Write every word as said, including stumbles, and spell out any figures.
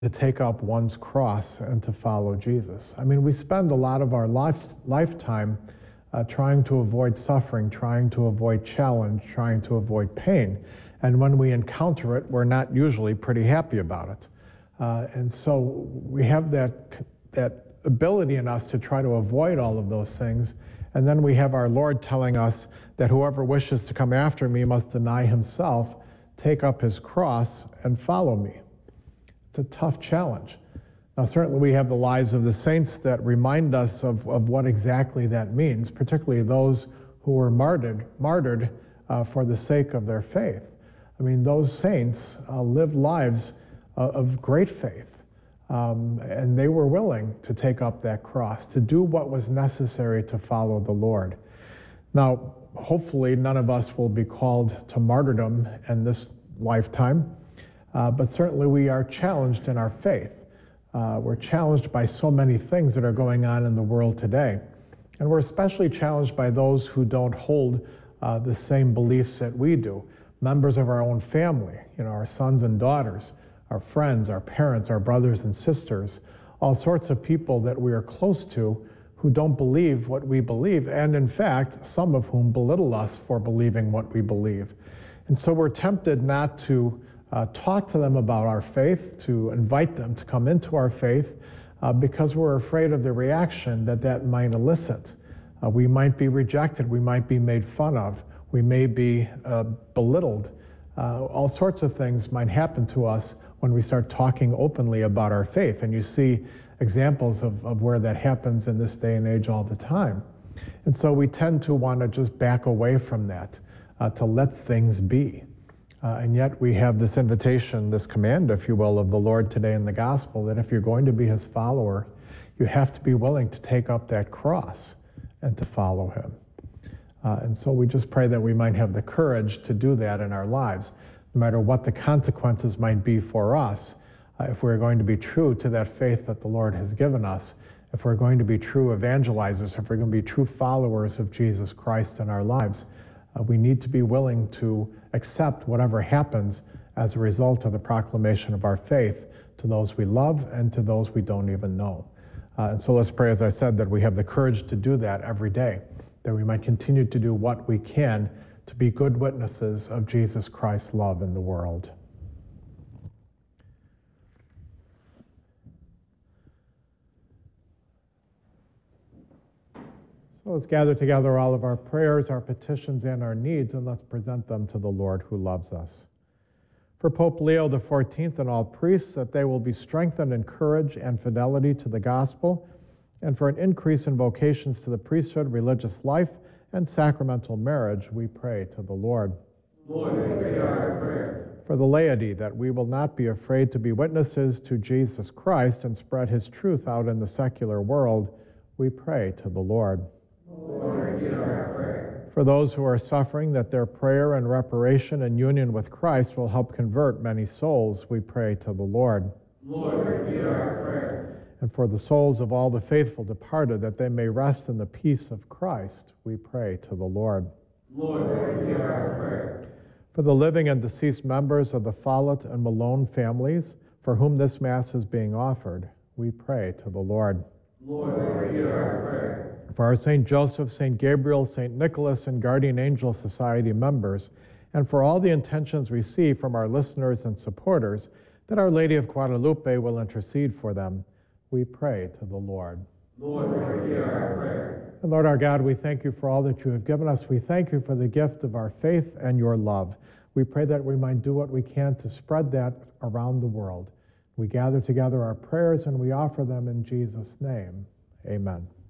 to take up one's cross and to follow Jesus. I mean, we spend a lot of our life, lifetime uh, trying to avoid suffering, trying to avoid challenge, trying to avoid pain. And when we encounter it, we're not usually pretty happy about it. Uh, and so we have that, that ability in us to try to avoid all of those things. And then we have our Lord telling us that whoever wishes to come after me must deny himself, take up his cross, and follow me. It's a tough challenge. Now, certainly we have the lives of the saints that remind us of, of what exactly that means, particularly those who were martyred, martyred uh, for the sake of their faith. I mean, those saints uh, lived lives uh, of great faith, um, and they were willing to take up that cross, to do what was necessary to follow the Lord. Now, hopefully none of us will be called to martyrdom in this lifetime. Uh, but certainly we are challenged in our faith. Uh, we're challenged by so many things that are going on in the world today. And we're especially challenged by those who don't hold uh, the same beliefs that we do. Members of our own family, you know, our sons and daughters, our friends, our parents, our brothers and sisters, all sorts of people that we are close to who don't believe what we believe, and in fact, some of whom belittle us for believing what we believe. And so we're tempted not to Uh, talk to them about our faith, to invite them to come into our faith, uh, because we're afraid of the reaction that that might elicit. Uh, we might be rejected, we might be made fun of, we may be uh, belittled. Uh, all sorts of things might happen to us when we start talking openly about our faith, and you see examples of, of where that happens in this day and age all the time. And so we tend to want to just back away from that, uh, to let things be. Uh, and yet we have this invitation, this command, if you will, of the Lord today in the gospel, that if you're going to be his follower, you have to be willing to take up that cross and to follow him. Uh, and so we just pray that we might have the courage to do that in our lives, no matter what the consequences might be for us, uh, if we're going to be true to that faith that the Lord has given us, if we're going to be true evangelizers, if we're going to be true followers of Jesus Christ in our lives. Uh, we need to be willing to accept whatever happens as a result of the proclamation of our faith to those we love and to those we don't even know. Uh, and so let's pray, as I said, that we have the courage to do that every day, that we might continue to do what we can to be good witnesses of Jesus Christ's love in the world. So let's gather together all of our prayers, our petitions, and our needs, and let's present them to the Lord who loves us. For Pope Leo the fourteenth and all priests, that they will be strengthened in courage and fidelity to the gospel, and for an increase in vocations to the priesthood, religious life, and sacramental marriage, we pray to the Lord. Lord, hear our prayer. For the laity, that we will not be afraid to be witnesses to Jesus Christ and spread his truth out in the secular world, we pray to the Lord. Lord, hear our prayer. For those who are suffering, that their prayer and reparation and union with Christ will help convert many souls, we pray to the Lord. Lord, hear our prayer. And for the souls of all the faithful departed, that they may rest in the peace of Christ, we pray to the Lord. Lord, hear our prayer. For the living and deceased members of the Follett and Malone families, for whom this Mass is being offered, we pray to the Lord. Lord, hear our prayer. For our Saint Joseph, Saint Gabriel, Saint Nicholas, and Guardian Angel Society members, and for all the intentions received from our listeners and supporters, that Our Lady of Guadalupe will intercede for them, we pray to the Lord. Lord, hear our prayer. And Lord our God, we thank you for all that you have given us. We thank you for the gift of our faith and your love. We pray that we might do what we can to spread that around the world. We gather together our prayers and we offer them in Jesus' name. Amen.